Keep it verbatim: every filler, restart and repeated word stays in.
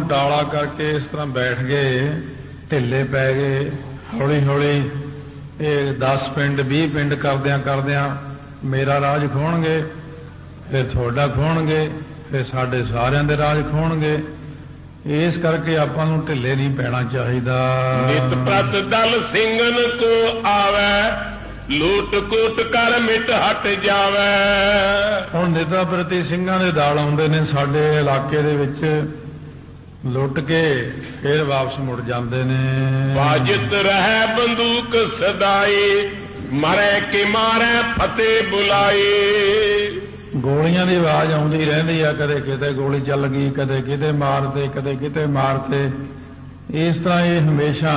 ਡਾਲਾ ਕਰਕੇ ਇਸ ਤਰ੍ਹਾਂ ਬੈਠ ਗਏ, ਢਿੱਲੇ ਪੈ ਗਏ। ਹੌਲੀ ਹੌਲੀ ਇਹ ਦਸ ਪਿੰਡ ਵੀਹ ਪਿੰਡ ਕਰਦਿਆਂ ਕਰਦਿਆਂ ਮੇਰਾ ਰਾਜ ਖੋਣਗੇ, ਫਿਰ ਤੁਹਾਡਾ ਖੋਣਗੇ, ਫਿਰ ਸਾਡੇ ਸਾਰਿਆਂ ਦੇ ਰਾਜ ਖੋਣਗੇ। ਇਸ ਕਰਕੇ ਆਪਾਂ ਨੂੰ ਢਿੱਲੇ ਨਹੀਂ ਪੈਣਾ ਚਾਹੀਦਾ। ਨਿਤ ਪ੍ਰਤ ਦਲ ਸਿੰਘਨ ਕੋ ਆਵੇ, ਲੂਟ ਕੂਟ ਕਰ ਮਿਟ ਹਟ ਜਾਵੇ। ਹੁਣ ਨਿਤਾ ਪ੍ਰਤੀ ਸਿੰਘਾਂ ਦੇ ਦਲ ਆਉਂਦੇ ਨੇ ਸਾਡੇ ਇਲਾਕੇ ਦੇ ਵਿੱਚ, ਲੁੱਟ ਕੇ ਫਿਰ ਵਾਪਸ ਮੁੜ ਜਾਂਦੇ ਨੇ। ਬਾਜਤ ਰਹਿ ਬੰਦੂਕ ਸਦਾਈ, ਮਰੇ ਕਿ ਮਾਰੇ ਫਤਿਹ ਬੁਲਾਈ। ਗੋਲੀਆਂ ਦੀ ਆਵਾਜ਼ ਆਉਂਦੀ ਰਹਿੰਦੀ ਆ, ਕਦੇ ਕਿਤੇ ਗੋਲੀ ਚੱਲ ਗਈ, ਕਦੇ ਕਿਤੇ ਮਾਰਤੇ, ਕਦੇ ਕਿਤੇ ਮਾਰਤੇ। ਇਸ ਤਰ੍ਹਾਂ ਇਹ ਹਮੇਸ਼ਾ